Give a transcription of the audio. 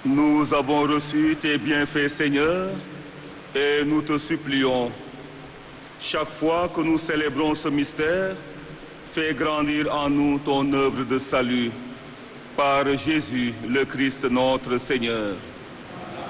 Nous avons reçu tes bienfaits, Seigneur, et nous te supplions, chaque fois que nous célébrons ce mystère, fais grandir en nous ton œuvre de salut. Par Jésus, le Christ notre Seigneur.